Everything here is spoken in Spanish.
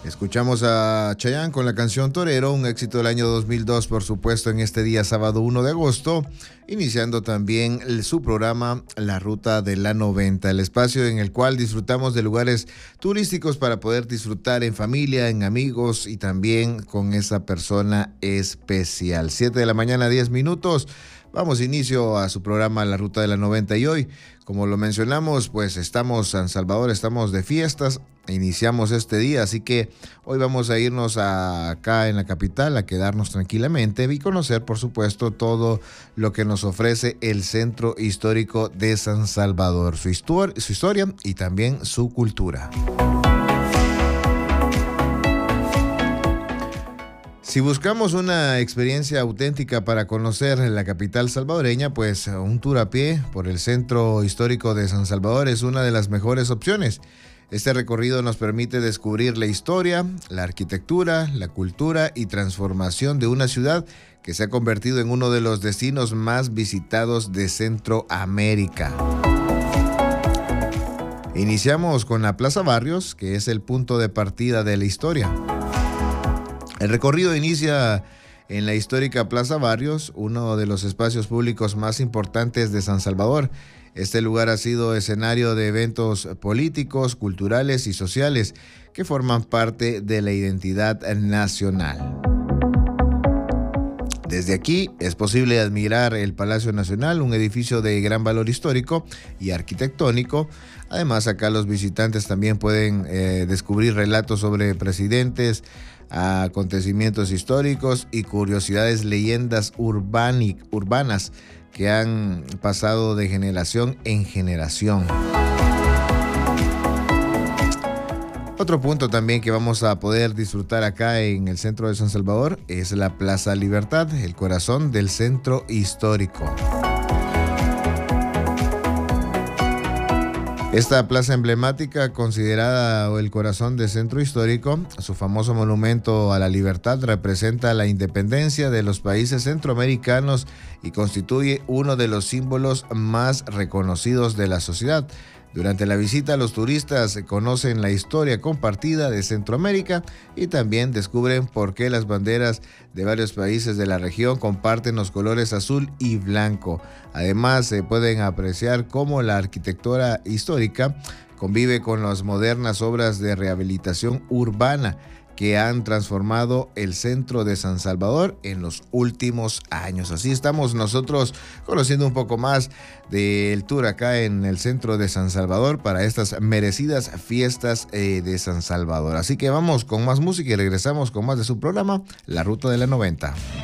Escuchamos a Chayanne con la canción Torero, un éxito del año 2002, por supuesto, en este día sábado 1 de agosto, iniciando también su programa La Ruta de la 90, el espacio en el cual disfrutamos de lugares turísticos para poder disfrutar en familia, en amigos y también con esa persona especial. 7 de la mañana, 10 minutos. Vamos inicio a su programa La Ruta de la 90 y hoy, como lo mencionamos, pues estamos en San Salvador, estamos de fiestas, iniciamos este día, así que hoy vamos a irnos acá en la capital a quedarnos tranquilamente y conocer, por supuesto, todo lo que nos ofrece el Centro Histórico de San Salvador, su historia y también su cultura. Si buscamos una experiencia auténtica para conocer la capital salvadoreña, pues un tour a pie por el Centro Histórico de San Salvador es una de las mejores opciones. Este recorrido nos permite descubrir la historia, la arquitectura, la cultura y transformación de una ciudad que se ha convertido en uno de los destinos más visitados de Centroamérica. Iniciamos con la Plaza Barrios, que es el punto de partida de la historia. El recorrido inicia en la histórica Plaza Barrios, uno de los espacios públicos más importantes de San Salvador. Este lugar ha sido escenario de eventos políticos, culturales y sociales que forman parte de la identidad nacional. Desde aquí es posible admirar el Palacio Nacional, un edificio de gran valor histórico y arquitectónico. Además, acá los visitantes también pueden descubrir relatos sobre presidentes, acontecimientos históricos y curiosidades, leyendas urbanas que han pasado de generación en generación. Otro punto también que vamos a poder disfrutar acá en el centro de San Salvador es la Plaza Libertad, el corazón del centro histórico. Esta plaza emblemática, considerada el corazón del centro histórico, su famoso monumento a la libertad representa la independencia de los países centroamericanos y constituye uno de los símbolos más reconocidos de la sociedad. Durante la visita, los turistas conocen la historia compartida de Centroamérica y también descubren por qué las banderas de varios países de la región comparten los colores azul y blanco. Además, se pueden apreciar cómo la arquitectura histórica convive con las modernas obras de rehabilitación urbana que han transformado el centro de San Salvador en los últimos años. Así estamos nosotros conociendo un poco más del tour acá en el centro de San Salvador para estas merecidas fiestas de San Salvador. Así que vamos con más música y regresamos con más de su programa, La Ruta de la 90.